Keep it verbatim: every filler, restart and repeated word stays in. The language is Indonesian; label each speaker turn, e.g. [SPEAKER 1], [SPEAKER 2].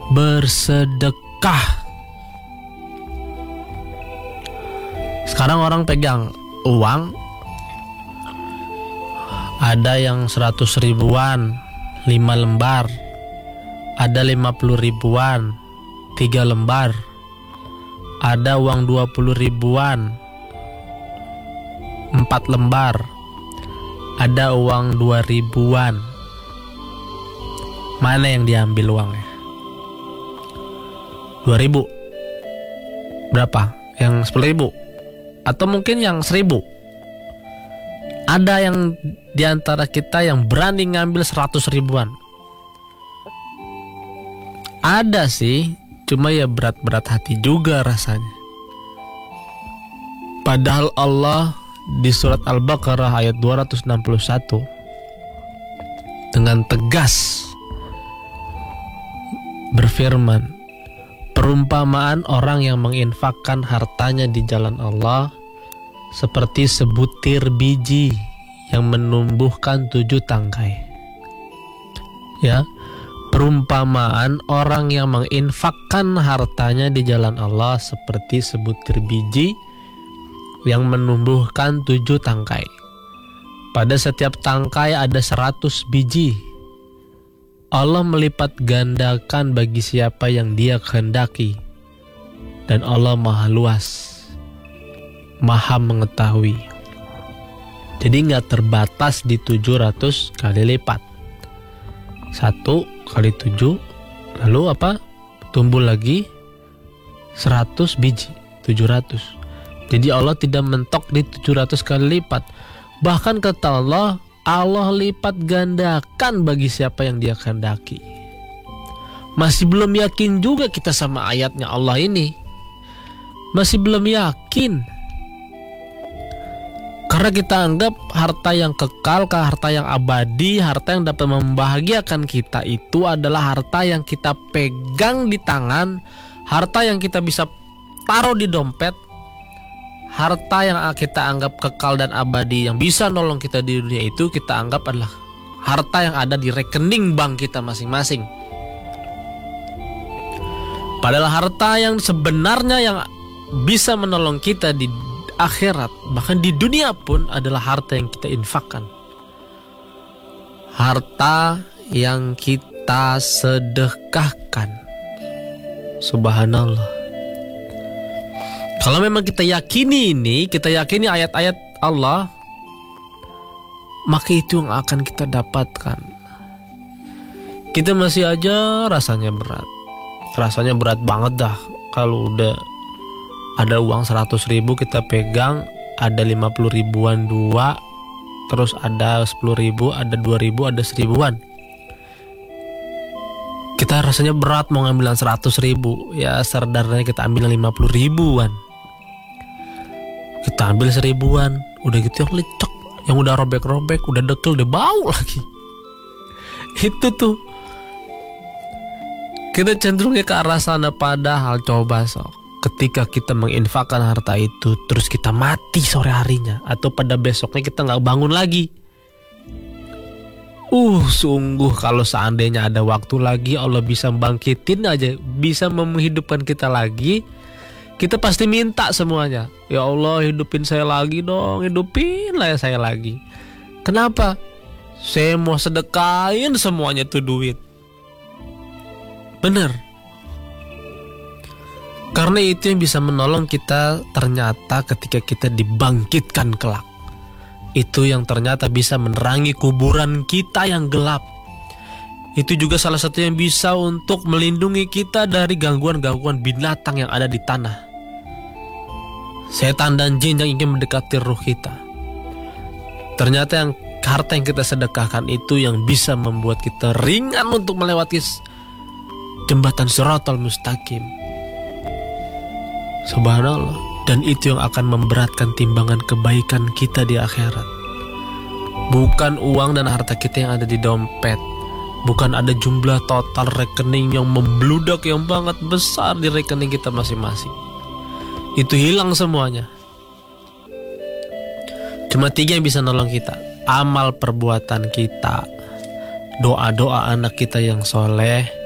[SPEAKER 1] bersedekah. Sekarang orang pegang uang, ada yang seratus ribuan, lima lembar, ada lima puluh ribuan, tiga lembar, ada uang dua puluh ribuan, empat lembar, ada uang dua ribuan. Mana yang diambil uangnya? Dua ribu. Berapa? Yang sepuluh ribu? Atau mungkin yang seribu? Ada yang diantara kita yang berani ngambil seratus ribuan? Ada sih, cuma ya berat-berat hati juga rasanya. Padahal Allah di surat Al-Baqarah ayat dua ratus enam puluh satu dengan tegas berfirman, perumpamaan orang yang menginfakkan hartanya di jalan Allah seperti sebutir biji yang menumbuhkan tujuh tangkai. Ya, perumpamaan orang yang menginfakkan hartanya di jalan Allah seperti sebutir biji yang menumbuhkan tujuh tangkai. Pada setiap tangkai ada seratus biji. Allah melipat gandakan bagi siapa yang Dia kehendaki. Dan Allah maha luas, maha mengetahui. Jadi gak terbatas di tujuh ratus kali lipat. Satu kali tujuh, lalu apa? Tumbuh lagi seratus biji, tujuh ratus. Jadi Allah tidak mentok di tujuh ratus kali lipat. Bahkan kata Allah, Allah lipat gandakan bagi siapa yang Dia kehendaki. Masih belum yakin juga kita sama ayatnya Allah ini. Masih belum yakin. Karena kita anggap harta yang kekal, harta yang abadi, harta yang dapat membahagiakan kita itu adalah harta yang kita pegang di tangan, harta yang kita bisa taruh di dompet, harta yang kita anggap kekal dan abadi yang bisa nolong kita di dunia itu kita anggap adalah harta yang ada di rekening bank kita masing-masing. Padahal harta yang sebenarnya yang bisa menolong kita di akhirat, bahkan di dunia pun adalah harta yang kita infakkan. Harta yang kita sedekahkan. Subhanallah. Kalau memang kita yakini ini, kita yakini ayat-ayat Allah, maka itu yang akan kita dapatkan. Kita masih aja rasanya berat. Rasanya berat banget dah kalau udah ada uang seratus ribu kita pegang, ada lima puluh ribuan dua, terus ada sepuluh ribu, ada dua ribu, ada seribuan. Kita rasanya berat mau ngambilan seratus ribu, ya serdarnya kita ambil lima puluh ribuan. Kita ambil seribuan, udah gitu yang lecek, yang udah robek-robek, udah dekel, udah bau lagi. Itu tuh kita cenderungnya ke arah sana. Padahal coba sok, ketika kita menginfakkan harta itu, terus kita mati sore harinya, atau pada besoknya kita gak bangun lagi. Uh, sungguh kalau seandainya ada waktu lagi, Allah bisa bangkitin aja, bisa menghidupkan kita lagi, kita pasti minta semuanya. Ya Allah, hidupin saya lagi dong, hidupin lah saya lagi. Kenapa? Saya mau sedekahin semuanya tuh duit. Bener. Karena itu yang bisa menolong kita ternyata ketika kita dibangkitkan kelak. Itu yang ternyata bisa menerangi kuburan kita yang gelap. Itu juga salah satu yang bisa untuk melindungi kita dari gangguan-gangguan binatang yang ada di tanah. Setan dan jin yang ingin mendekati ruh kita. Ternyata yang harta yang kita sedekahkan itu yang bisa membuat kita ringan untuk melewati jembatan Shiratal Mustaqim. Subhanallah. Dan itu yang akan memberatkan timbangan kebaikan kita di akhirat. Bukan uang dan harta kita yang ada di dompet, bukan ada jumlah total rekening yang membludak yang banget besar di rekening kita masing-masing. Itu hilang semuanya. Cuma tiga yang bisa nolong kita: amal perbuatan kita, doa-doa anak kita yang soleh,